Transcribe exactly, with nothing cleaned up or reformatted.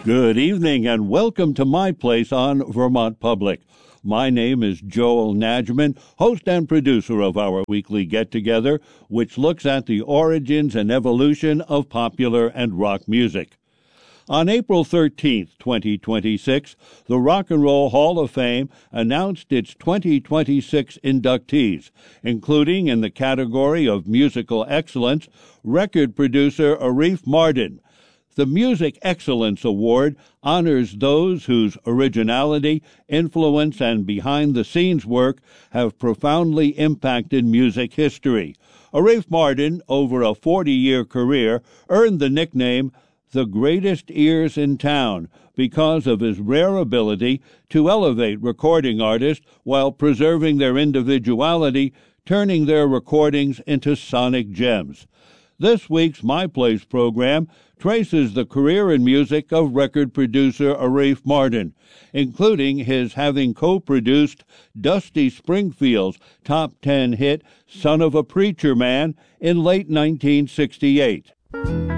Good evening and welcome to my place on Vermont Public. My name is Joel Najman, host and producer of our weekly get-together, which looks at the origins and evolution of popular and rock music. On April thirteenth, twenty twenty-six, the Rock and Roll Hall of Fame announced its twenty twenty-six inductees, including in the category of musical excellence, record producer Arif Mardin. The Music Excellence Award honors those whose originality, influence, and behind-the-scenes work have profoundly impacted music history. Arif Mardin, over a forty-year career, earned the nickname the greatest ears in town because of his rare ability to elevate recording artists while preserving their individuality, turning their recordings into sonic gems. This week's My Place program traces the career and music of record producer Arif Mardin, including his having co-produced Dusty Springfield's top ten hit Son of a Preacher Man in late nineteen sixty-eight.